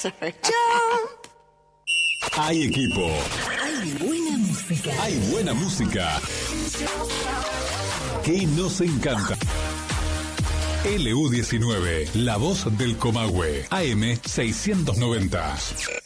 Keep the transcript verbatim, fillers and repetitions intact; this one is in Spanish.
Sorry. Hay equipo. Hay buena música. Hay buena música. Que nos encanta. L U diecinueve, la voz del Comahue, A M seiscientos noventa.